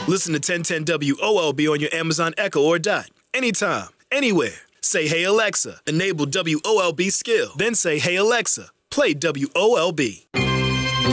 Listen to 1010 WOLB on your Amazon Echo or Dot. Anytime, anywhere. Say, "Hey Alexa, enable WOLB skill." Then say, "Hey Alexa, play WOLB."